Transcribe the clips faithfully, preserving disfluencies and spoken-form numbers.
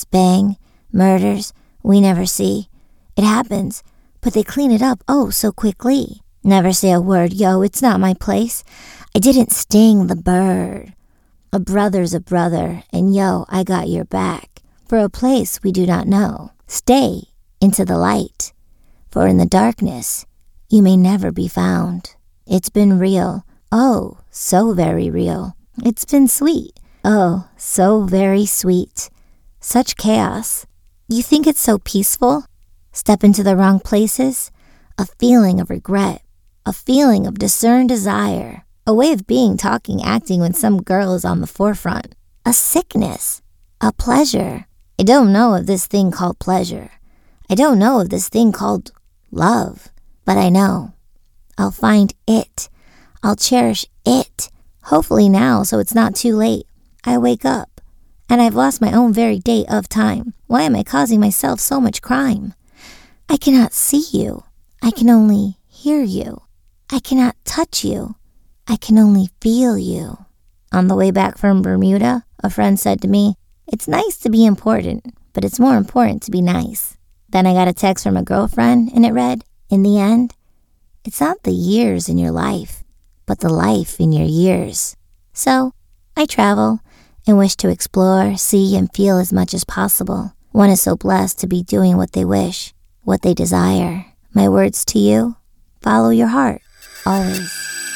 rapes, bang, murders we never see. It happens, but they clean it up oh so quickly. Never say a word, yo, it's not my place. I didn't sting the bird. A brother's a brother, and yo, I got your back. For a place we do not know, stay into the light. For in the darkness, you may never be found. It's been real, oh, so very real. It's been sweet, oh, so very sweet. Such chaos. You think it's so peaceful? Step into the wrong places? A feeling of regret, a feeling of discerned desire, a way of being, talking, acting when some girl is on the forefront. A sickness, a pleasure. I don't know of this thing called pleasure. I don't know of this thing called love, but I know I'll find it. I'll cherish it. Hopefully now, so it's not too late. I wake up, and I've lost my own very date of time. Why am I causing myself so much crime? I cannot see you. I can only hear you. I cannot touch you. I can only feel you. On the way back from Bermuda, a friend said to me, it's nice to be important, but it's more important to be nice. Then I got a text from a girlfriend, and it read, in the end, it's not the years in your life, but the life in your years. So, I travel and wish to explore, see, and feel as much as possible. One is so blessed to be doing what they wish, what they desire. My words to you, follow your heart, always.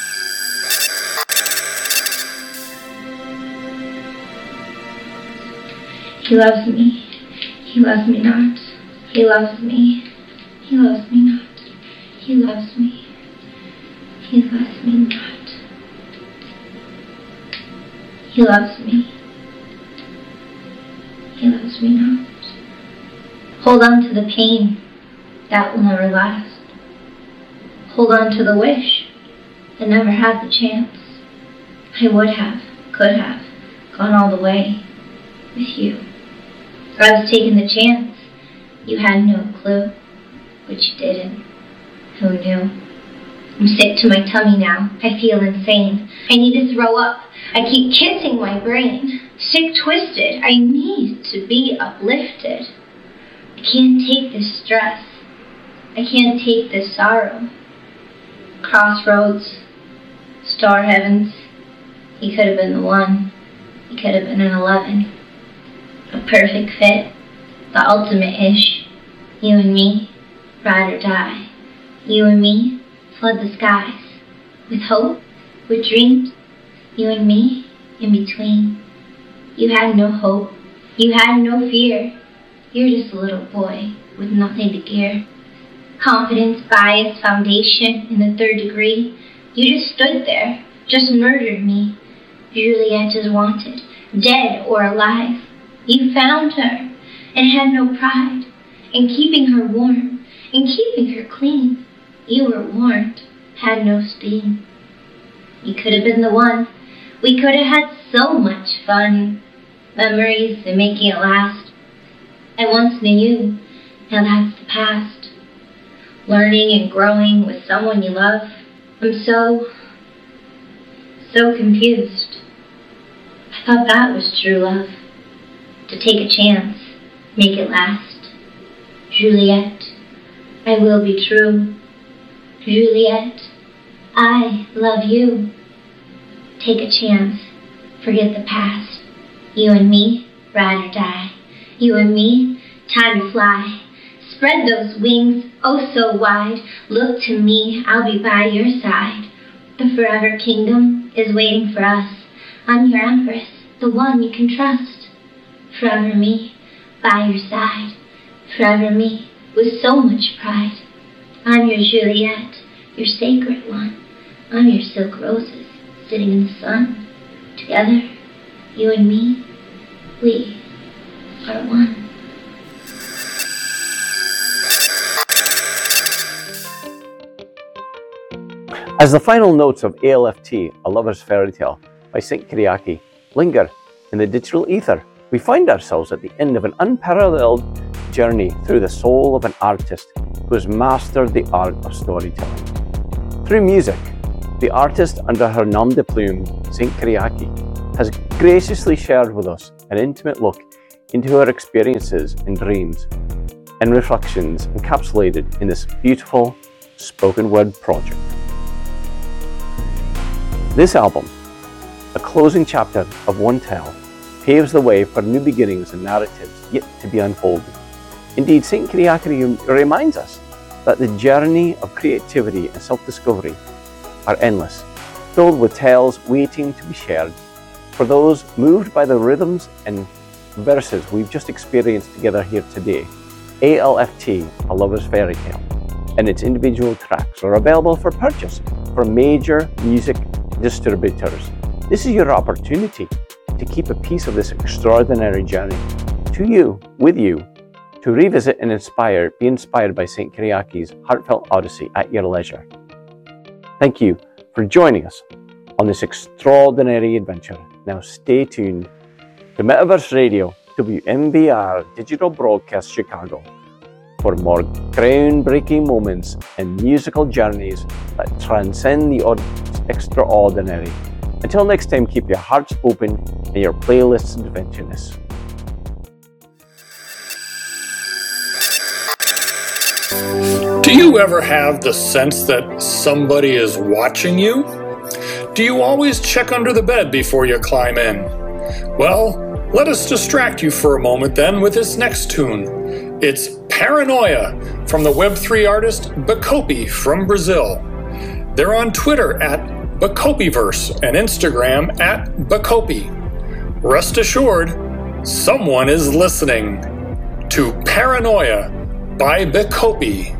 He loves me. He loves me not. He loves me. He loves me not. He loves me. He loves me not. He loves me. He loves me not. Hold on to the pain. That will never last. Hold on to the wish that never had the chance. I would have, could have, gone all the way with you. I was taking the chance. You had no clue, but you didn't. Who knew? I'm sick to my tummy now. I feel insane. I need to throw up. I keep kissing my brain. Sick, twisted. I need to be uplifted. I can't take this stress. I can't take this sorrow. Crossroads, star heavens. He could have been the one. He could have been an eleven. A perfect fit. The ultimate ish. You and me, ride or die. You and me, flood the skies. With hope, with dreams. You and me, in between. You had no hope. You had no fear. You're just a little boy with nothing to gear. Confidence, bias, foundation in the third degree. You just stood there, just murdered me. Juliet is wanted, dead or alive. You found her and had no pride in keeping her warm, in keeping her clean. You were warned, had no spleen. You could have been the one. We could have had so much fun. Memories and making it last. I once knew you, now that's the past. Learning and growing with someone you love. I'm so, so confused. I thought that was true love. To take a chance, make it last. Juliet, I will be true. Juliet, I love you. Take a chance, forget the past. You and me, ride or die. You and me, time to fly. Spread those wings, oh so wide. Look to me, I'll be by your side. The forever kingdom is waiting for us. I'm your empress, the one you can trust. Forever me, by your side. Forever me, with so much pride. I'm your Juliet, your sacred one. I'm your silk roses, sitting in the sun. Together, you and me, we are one. As the final notes of A L F T, A Lover's Fairy Tale by Saint Kyriaki, linger in the digital ether, we find ourselves at the end of an unparalleled journey through the soul of an artist who has mastered the art of storytelling. Through music, the artist under her nom de plume, Saint Kyriaki, has graciously shared with us an intimate look into our experiences and dreams and reflections encapsulated in this beautiful spoken word project. This album, a closing chapter of One Tell, paves the way for new beginnings and narratives yet to be unfolded. Indeed, Saint Kyriaki reminds us that the journey of creativity and self-discovery are endless, filled with tales waiting to be shared. For those moved by the rhythms and verses we've just experienced together here today, A L F T, A Lover's Fairy Tale, and its individual tracks are available for purchase from major music distributors. This is your opportunity to keep a piece of this extraordinary journey to you, with you, to revisit and inspire, be inspired by Saint Kyriaki's heartfelt odyssey at your leisure. Thank you for joining us on this extraordinary adventure. Now stay tuned to Metaverse Radio, W M B R Digital Broadcast Chicago, for more groundbreaking moments and musical journeys that transcend the extraordinary. Until next time, keep your hearts open and your playlists adventurous. Do you ever have the sense that somebody is watching you? Do you always check under the bed before you climb in? Well, let us distract you for a moment then with this next tune. It's Paranoia from the Web three artist Bacopi from Brazil. They're on Twitter at Bacopiverse and Instagram at Bacopi. Rest assured, someone is listening to Paranoia by Bacopi.